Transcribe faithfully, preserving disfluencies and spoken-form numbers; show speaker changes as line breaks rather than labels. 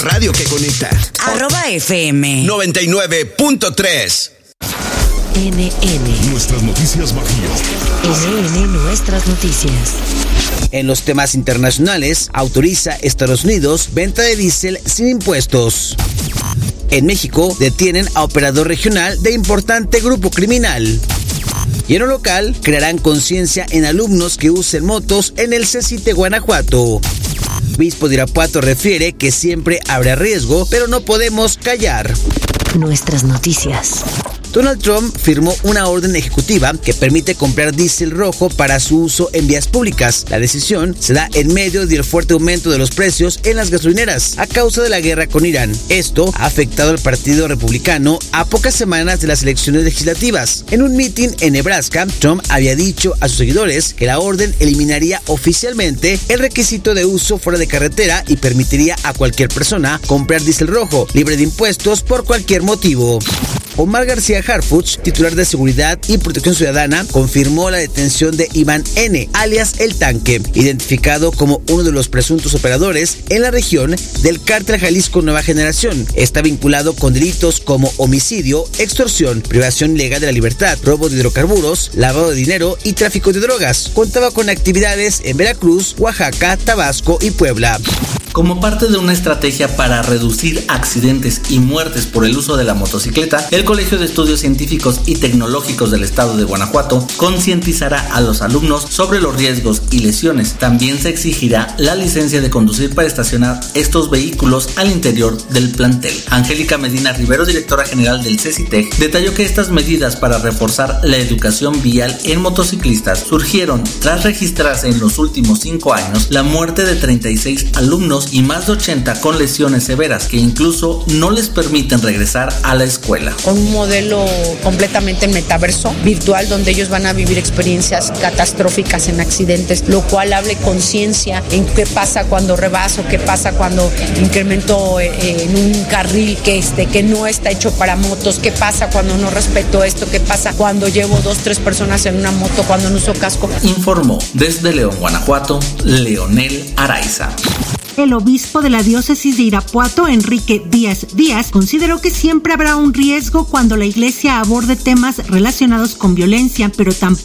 Radio que conecta.
Arroba F M
noventa y nueve punto tres.
N N.
Nuestras noticias bajías.
N N Nuestras noticias.
En los temas internacionales, autoriza Estados Unidos venta de diésel sin impuestos. En México, detienen a operador regional de importante grupo criminal. Y en lo local, crearán conciencia en alumnos que usen motos en el CECITE Guanajuato. Obispo de Irapuato refiere que siempre habrá riesgo, pero no podemos callar.
Nuestras noticias.
Donald Trump firmó una orden ejecutiva que permite comprar diésel rojo para su uso en vías públicas. La decisión se da en medio del fuerte aumento de los precios en las gasolineras a causa de la guerra con Irán. Esto ha afectado al Partido Republicano a pocas semanas de las elecciones legislativas. En un mitin en Nebraska, Trump había dicho a sus seguidores que la orden eliminaría oficialmente el requisito de uso fuera de carretera y permitiría a cualquier persona comprar diésel rojo, libre de impuestos por cualquier motivo. Omar García Harfuch, titular de Seguridad y Protección Ciudadana, confirmó la detención de Iván N., alias El Tanque, identificado como uno de los presuntos operadores en la región del Cártel Jalisco Nueva Generación. Está vinculado con delitos como homicidio, extorsión, privación ilegal de la libertad, robo de hidrocarburos, lavado de dinero y tráfico de drogas. Contaba con actividades en Veracruz, Oaxaca, Tabasco y Puebla.
Como parte de una estrategia para reducir accidentes y muertes por el uso de la motocicleta, el Colegio de Estudios Científicos y Tecnológicos del Estado de Guanajuato concientizará a los alumnos sobre los riesgos y lesiones. También se exigirá la licencia de conducir para estacionar estos vehículos al interior del plantel. Angélica Medina Rivero, directora general del CECITEC, detalló que estas medidas para reforzar la educación vial en motociclistas surgieron tras registrarse en los últimos cinco años la muerte de treinta y seis alumnos y más de ochenta con lesiones severas que incluso no les permiten regresar a la escuela.
Con un modelo completamente metaverso, virtual, donde ellos van a vivir experiencias catastróficas en accidentes, lo cual hable conciencia en qué pasa cuando rebaso, qué pasa cuando incremento eh, en un carril que, este, que no está hecho para motos, qué pasa cuando no respeto esto, qué pasa cuando llevo dos, tres personas en una moto, cuando no uso casco.
Informó desde León, Guanajuato, Leonel Araiza.
El obispo de la diócesis de Irapuato, Enrique Díaz Díaz, consideró que siempre habrá un riesgo cuando la iglesia aborde temas relacionados con violencia, pero tampoco